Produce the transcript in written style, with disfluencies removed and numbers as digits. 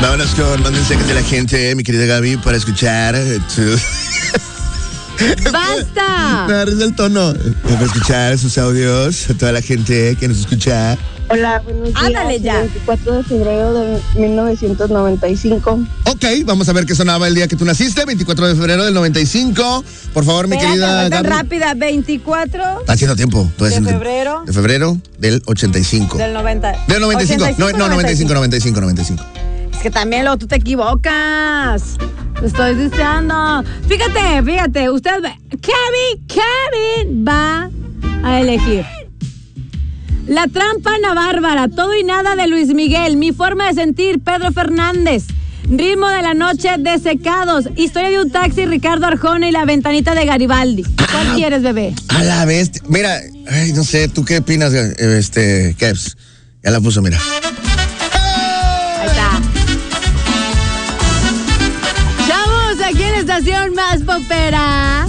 Vámonos con más mensajes de la gente, mi querida Gaby, para escuchar ¡Basta! Me agarras el tono. Para escuchar sus audios a toda la gente que nos escucha. Hola, buenos días. Ándale ya. 24 de febrero de 1995. Ok, vamos a ver qué sonaba el día que tú naciste, 24 de febrero del 95. Por favor, mi querida Tan Gaby. rápida, 24 Está haciendo tiempo. de febrero. De febrero del 85. Del 90. Del 95. 85, No, 95. Es que también luego tú te equivocas. Te estoy diciendo. Fíjate, usted ve. Kevin va a elegir. La trampa Ana Bárbara, todo y nada de Luis Miguel, mi forma de sentir, Pedro Fernández, ritmo de la noche, Desecados, historia de un taxi, Ricardo Arjona y la ventanita de Garibaldi. ¿Cuál quieres, bebé? A la vez, mira, ay, no sé, ¿tú qué opinas, Kevs? Ya la puso, mira. Ahí está. Chavos, aquí en la estación más popera.